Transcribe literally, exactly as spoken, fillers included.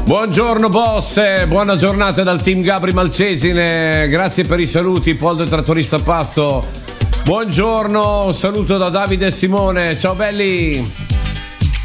Buongiorno boss, buona giornata dal team Gabri Malcesine, grazie per i saluti, Poldo e Trattorista Pasto. Buongiorno, un saluto da Davide e Simone, ciao belli.